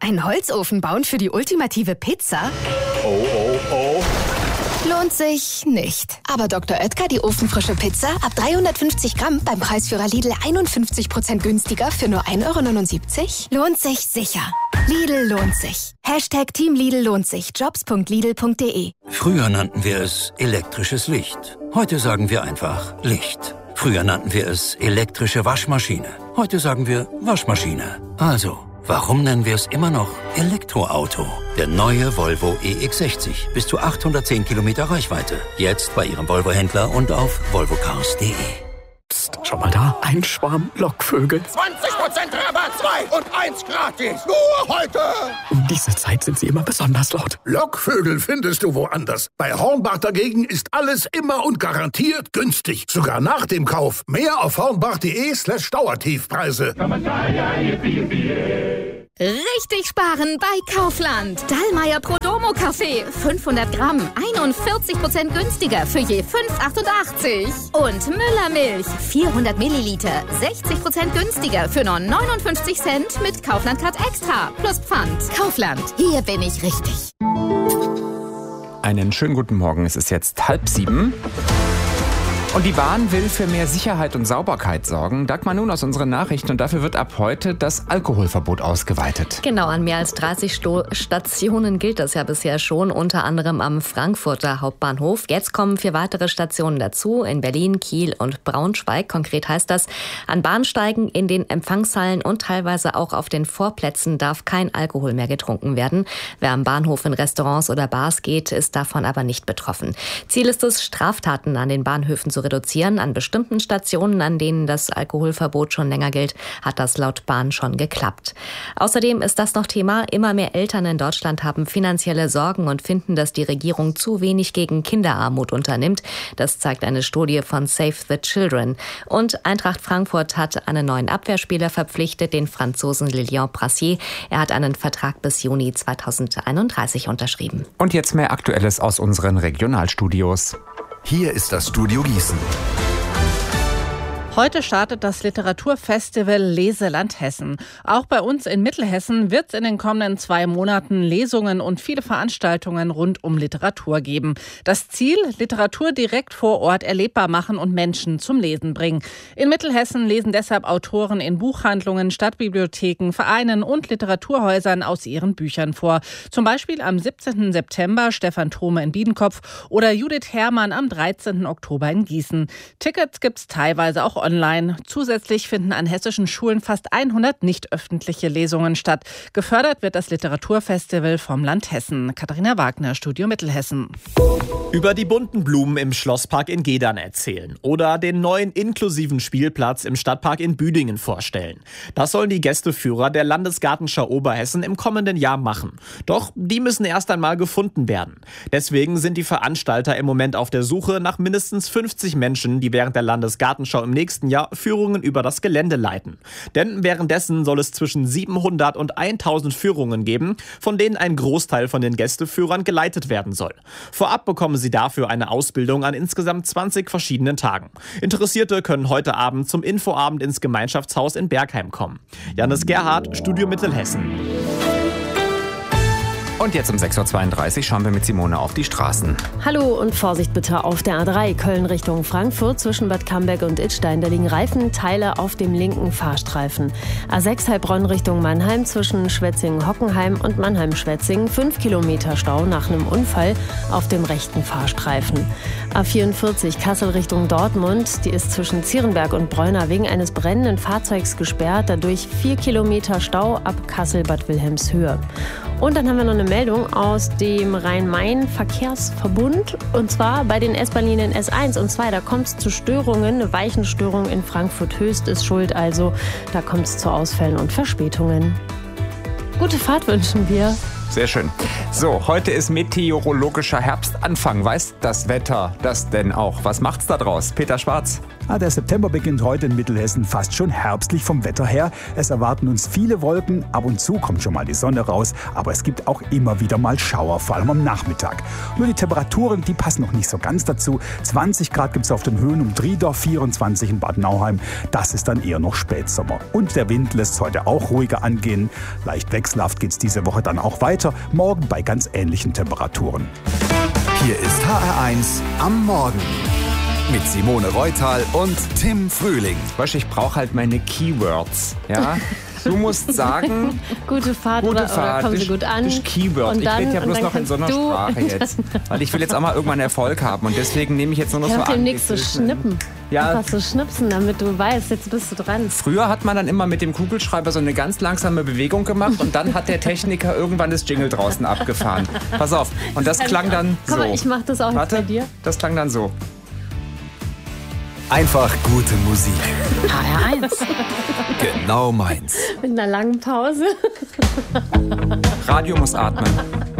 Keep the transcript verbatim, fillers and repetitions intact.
Einen Holzofen bauen für die ultimative Pizza? Oh, oh, oh. Lohnt sich nicht. Aber Doktor Oetker, die ofenfrische Pizza, ab dreihundertfünfzig Gramm beim Preisführer Lidl einundfünfzig Prozent günstiger für nur ein Euro neunundsiebzig? Lohnt sich sicher. Lidl lohnt sich. Hashtag Team Lidl lohnt sich. Jobs punkt lidl punkt de. Früher nannten wir es elektrisches Licht. Heute sagen wir einfach Licht. Früher nannten wir es elektrische Waschmaschine. Heute sagen wir Waschmaschine. Also, warum nennen wir es immer noch Elektroauto? Der neue Volvo E X sechzig. Bis zu achthundertzehn Kilometer Reichweite. Jetzt bei Ihrem Volvo-Händler und auf volvo cars punkt de. Psst, schau mal da. Ein Schwarm Lockvögel. zwanzig Prozent Rabatt, zwei und eins gratis. Nur heute. Um diese Zeit sind sie immer besonders laut. Lockvögel findest du woanders. Bei Hornbach dagegen ist alles immer und garantiert günstig. Sogar nach dem Kauf. Mehr auf hornbach.de slash Dauertiefpreise. Richtig sparen bei Kaufland. Dallmayr Prodomo Kaffee. fünfhundert Gramm. einundvierzig Prozent günstiger für je fünf Euro achtundachtzig. Und Müller Milch. vierhundert Milliliter. sechzig Prozent günstiger für nur neunundfünfzig Cent mit Kaufland Card Extra. Plus Pfand. Kaufland. Hier bin ich richtig. Einen schönen guten Morgen. Es ist jetzt halb sieben. Und die Bahn will für mehr Sicherheit und Sauberkeit sorgen. Dagmar Nun aus unseren Nachrichten. Und dafür wird ab heute das Alkoholverbot ausgeweitet. Genau, an mehr als dreißig Sto- Stationen gilt das ja bisher schon, unter anderem am Frankfurter Hauptbahnhof. Jetzt kommen vier weitere Stationen dazu, in Berlin, Kiel und Braunschweig. Konkret heißt das, an Bahnsteigen, in den Empfangshallen und teilweise auch auf den Vorplätzen darf kein Alkohol mehr getrunken werden. Wer am Bahnhof in Restaurants oder Bars geht, ist davon aber nicht betroffen. Ziel ist es, Straftaten an den Bahnhöfen zu reduzieren. An bestimmten Stationen, an denen das Alkoholverbot schon länger gilt, hat das laut Bahn schon geklappt. Außerdem ist das noch Thema. Immer mehr Eltern in Deutschland haben finanzielle Sorgen und finden, dass die Regierung zu wenig gegen Kinderarmut unternimmt. Das zeigt eine Studie von Save the Children. Und Eintracht Frankfurt hat einen neuen Abwehrspieler verpflichtet, den Franzosen Lilian Brassier. Er hat einen Vertrag bis Juni zweitausendeinunddreißig unterschrieben. Und jetzt mehr Aktuelles aus unseren Regionalstudios. Hier ist das Studio Gießen. Heute startet das Literaturfestival Leseland Hessen. Auch bei uns in Mittelhessen wird es in den kommenden zwei Monaten Lesungen und viele Veranstaltungen rund um Literatur geben. Das Ziel, Literatur direkt vor Ort erlebbar machen und Menschen zum Lesen bringen. In Mittelhessen lesen deshalb Autoren in Buchhandlungen, Stadtbibliotheken, Vereinen und Literaturhäusern aus ihren Büchern vor. Zum Beispiel am siebzehnten September Stefan Thome in Biedenkopf oder Judith Herrmann am dreizehnten Oktober in Gießen. Tickets gibt's teilweise auch online. Zusätzlich finden an hessischen Schulen fast hundert nicht öffentliche Lesungen statt. Gefördert wird das Literaturfestival vom Land Hessen. Katharina Wagner, Studio Mittelhessen. Über die bunten Blumen im Schlosspark in Gedern erzählen oder den neuen inklusiven Spielplatz im Stadtpark in Büdingen vorstellen. Das sollen die Gästeführer der Landesgartenschau Oberhessen im kommenden Jahr machen. Doch die müssen erst einmal gefunden werden. Deswegen sind die Veranstalter im Moment auf der Suche nach mindestens fünfzig Menschen, die während der Landesgartenschau im nächsten Jahr Führungen über das Gelände leiten. Denn währenddessen soll es zwischen siebenhundert und tausend Führungen geben, von denen ein Großteil von den Gästeführern geleitet werden soll. Vorab bekommen sie dafür eine Ausbildung an insgesamt zwanzig verschiedenen Tagen. Interessierte können heute Abend zum Infoabend ins Gemeinschaftshaus in Bergheim kommen. Janis Gerhardt, Studio Mittelhessen. Und jetzt um sechs Uhr zweiunddreißig schauen wir mit Simone auf die Straßen. Hallo und Vorsicht bitte auf der A drei Köln Richtung Frankfurt zwischen Bad Camberg und Idstein. Da liegen Reifenteile auf dem linken Fahrstreifen. A sechs Heilbronn Richtung Mannheim zwischen Schwetzingen-Hockenheim und Mannheim-Schwetzingen. fünf Kilometer Stau nach einem Unfall auf dem rechten Fahrstreifen. A vierundvierzig Kassel Richtung Dortmund. Die ist zwischen Zierenberg und Bräuner wegen eines brennenden Fahrzeugs gesperrt. Dadurch vier Kilometer Stau ab Kassel-Bad Wilhelmshöhe. Und dann haben wir noch eine Meldung aus dem Rhein-Main-Verkehrsverbund. Und zwar bei den S-Bahn-Linien S eins und zwei. Da kommt es zu Störungen. Eine Weichenstörung in Frankfurt-Höchst ist schuld. Also da kommt es zu Ausfällen und Verspätungen. Gute Fahrt wünschen wir. Sehr schön. So, heute ist meteorologischer Herbstanfang. Weiß das Wetter das denn auch? Was macht's da draus? Peter Schwarz. Ah, der September beginnt heute in Mittelhessen fast schon herbstlich vom Wetter her. Es erwarten uns viele Wolken, ab und zu kommt schon mal die Sonne raus, aber es gibt auch immer wieder mal Schauer, vor allem am Nachmittag. Nur die Temperaturen, die passen noch nicht so ganz dazu. zwanzig Grad gibt es auf den Höhen um Driedorf, vierundzwanzig in Bad Nauheim. Das ist dann eher noch Spätsommer. Und der Wind lässt es heute auch ruhiger angehen. Leicht wechselhaft geht es diese Woche dann auch weiter, morgen bei ganz ähnlichen Temperaturen. Hier ist H R eins am Morgen. Mit Simone Reutal und Tim Frühling. Weißt du, ich brauche halt meine Keywords. Ja? Du musst sagen, gute Fahrt, gute oder, Fahrt, oder kommen das, sie gut an. Das ist Keyword. Und dann, ich rede ja bloß noch in so einer du Sprache jetzt. Weil ich will jetzt auch mal irgendwann Erfolg haben. Und deswegen nehme ich jetzt nur noch ich so an. demnächst so schnippen. Ja. Einfach so schnipsen, damit du weißt, jetzt bist du dran. Früher hat man dann immer mit dem Kugelschreiber so eine ganz langsame Bewegung gemacht und dann hat der Techniker irgendwann das Jingle draußen abgefahren. Pass auf. Und das klang dann so. Komm mal, ich mach das auch Warte, jetzt bei dir. Das klang dann so. Einfach gute Musik. H R eins. Genau meins. Mit einer langen Pause. Radio muss atmen.